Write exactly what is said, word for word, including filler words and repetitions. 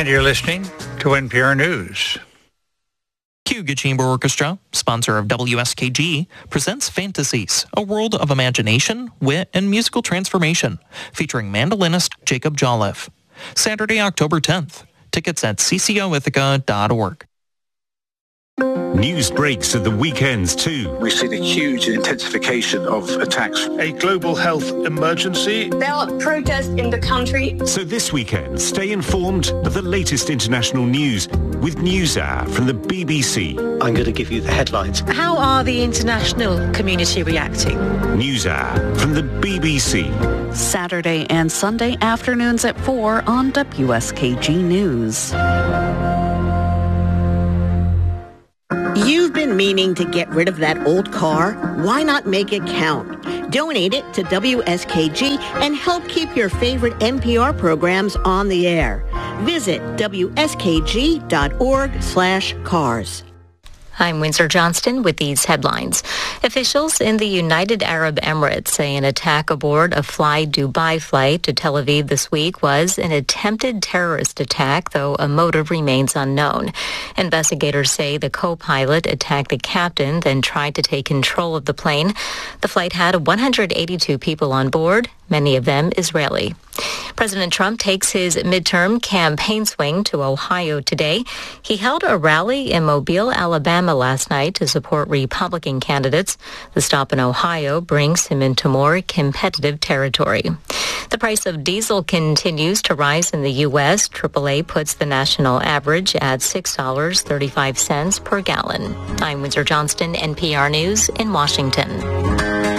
And you're listening to N P R News. Cayuga Chamber Orchestra, sponsor of W S K G, presents Fantasies, a world of imagination, wit, and musical transformation, featuring mandolinist Jacob Jolliffe. Saturday, October tenth. Tickets at c c o ithaca dot org. News breaks at the weekends too. We've seen a huge intensification of attacks. A global health emergency. There are protests in the country. So this weekend, stay informed of the latest international news with NewsHour from the B B C. I'm going to give you the headlines. How are the international community reacting? NewsHour from the B B C. Saturday and Sunday afternoons at four on W S K G News. You've been meaning to get rid of that old car? Why not make it count? Donate it to W S K G and help keep your favorite N P R programs on the air. Visit W S K G dot org slash cars. I'm Windsor Johnston with these headlines. Officials in the United Arab Emirates say an attack aboard a Fly Dubai flight to Tel Aviv this week was an attempted terrorist attack, though a motive remains unknown. Investigators say the co-pilot attacked the captain, then tried to take control of the plane. The flight had one hundred eighty-two people on board, many of them Israeli. President Trump takes his midterm campaign swing to Ohio today. He held a rally in Mobile, Alabama last night to support Republican candidates. The stop in Ohio brings him into more competitive territory. The price of diesel continues to rise in the U S. triple A puts the national average at six dollars and thirty-five cents per gallon. I'm Windsor Johnston, N P R News in Washington.